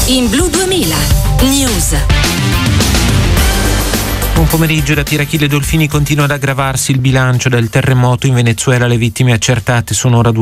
in Blu 2000 News. Buon pomeriggio da Pierachille Dolfini. Continua ad aggravarsi il bilancio del terremoto in Venezuela. Le vittime accertate sono ora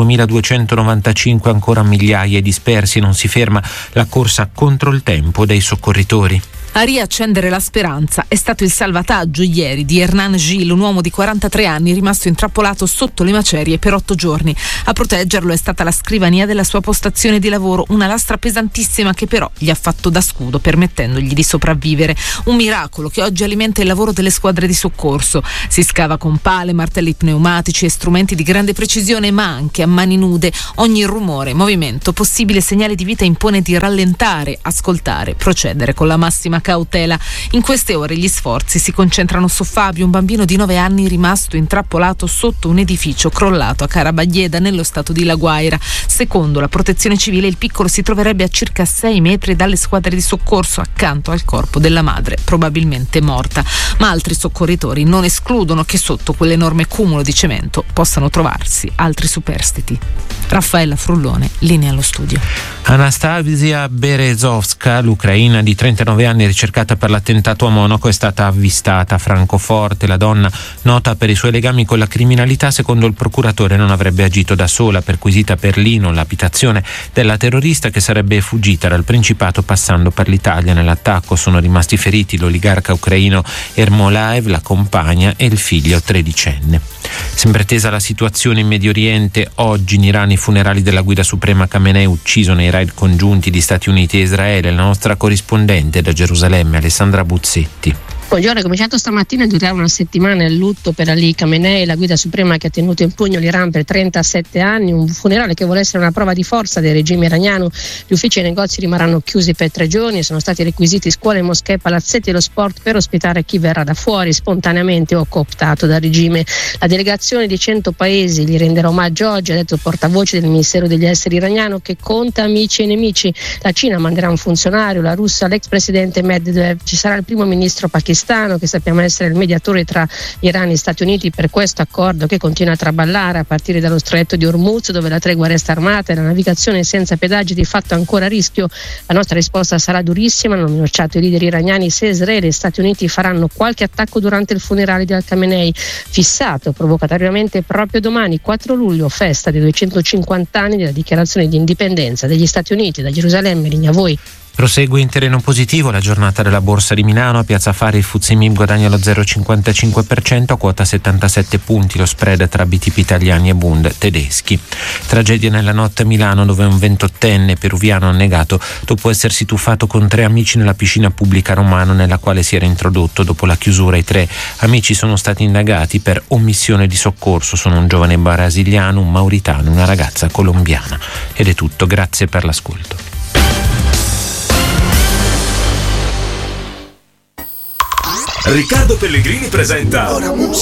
2.295, ancora migliaia dispersi. Non si ferma la corsa contro il tempo dei soccorritori. A riaccendere la speranza è stato il salvataggio ieri di Hernan Gil, un uomo di 43 anni rimasto intrappolato sotto le macerie per 8 giorni. A proteggerlo è stata la scrivania della sua postazione di lavoro, una lastra pesantissima che però gli ha fatto da scudo, permettendogli di sopravvivere. Un miracolo che oggi alimenta il lavoro delle squadre di soccorso. Si scava con pale, martelli pneumatici e strumenti di grande precisione, ma anche a mani nude. Ogni rumore, movimento, possibile segnale di vita impone di rallentare, ascoltare, procedere con la massima cautela. In queste ore gli sforzi si concentrano su Fabio, un bambino di 9 anni rimasto intrappolato sotto un edificio crollato a Carabaglieda nello stato di La Guaira. Secondo la protezione civile il piccolo si troverebbe a circa 6 metri dalle squadre di soccorso, accanto al corpo della madre, probabilmente morta. Ma altri soccorritori non escludono che sotto quell'enorme cumulo di cemento possano trovarsi altri superstiti. Raffaella Frullone, linea allo studio. Anastasia Berezovska, l'ucraina di 39 anni ricercata per l'attentato a Monaco, è stata avvistata a Francoforte. La donna, nota per i suoi legami con la criminalità, secondo il procuratore non avrebbe agito da sola. Perquisita a Berlino l'abitazione della terrorista, che sarebbe fuggita dal Principato passando per l'Italia. Nell'attacco sono rimasti feriti l'oligarca ucraino Ermolaev, la compagna e il figlio tredicenne. Sempre tesa la situazione in Medio Oriente, oggi in Iran i funerali della guida suprema Khamenei, ucciso nei raid congiunti di Stati Uniti e Israele. La nostra corrispondente da Gerusalemme, Alessandra Buzzetti. Buongiorno, è cominciato stamattina a durare una settimana il lutto per Ali Khamenei, la guida suprema che ha tenuto in pugno l'Iran per 37 anni, un funerale che vuole essere una prova di forza del regime iraniano. Gli uffici e i negozi rimarranno chiusi per 3 giorni e sono stati requisiti scuole, moschee, palazzetti e lo sport per ospitare chi verrà da fuori spontaneamente o cooptato dal regime. La delegazione di 100 paesi gli renderà omaggio oggi, ha detto il portavoce del Ministero degli Esteri iraniano, che conta amici e nemici. La Cina manderà un funzionario, la Russia l'ex presidente Medvedev, ci sarà il primo ministro pakistano, che sappiamo essere il mediatore tra Iran e Stati Uniti per questo accordo che continua a traballare a partire dallo stretto di Hormuz, dove la tregua resta armata e la navigazione senza pedaggi di fatto ancora a rischio. La nostra risposta sarà durissima, hanno minacciato i leader iraniani se Israele e Stati Uniti faranno qualche attacco durante il funerale di Al-Khamenei, fissato provocatoriamente proprio domani, 4 luglio, festa dei 250 anni della dichiarazione di indipendenza degli Stati Uniti. Da Gerusalemme, linea a voi. Prosegue in terreno positivo la giornata della Borsa di Milano. A Piazza Affari il FTSE MIB guadagna lo 0,55% a quota 77 punti, lo spread tra BTP italiani e Bund tedeschi. Tragedia nella notte a Milano, dove un 28enne peruviano annegato dopo essersi tuffato con 3 amici nella piscina pubblica romana nella quale si era introdotto. Dopo la chiusura i 3 amici sono stati indagati per omissione di soccorso. Sono un giovane brasiliano, un mauritano, una ragazza colombiana. Ed è tutto, grazie per l'ascolto. Riccardo Pellegrini presenta